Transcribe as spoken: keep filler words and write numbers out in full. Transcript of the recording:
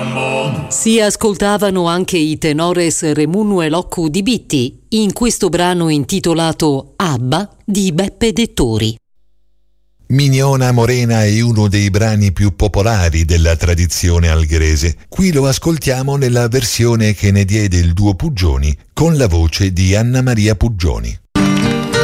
Rambo. Si ascoltavano anche i tenores Remunno e Locco di Bitti in questo brano intitolato Abba di Beppe Dettori. Mignona Morena è uno dei brani più popolari della tradizione algherese. Qui lo ascoltiamo nella versione che ne diede il duo Puggioni con la voce di Anna Maria Puggioni.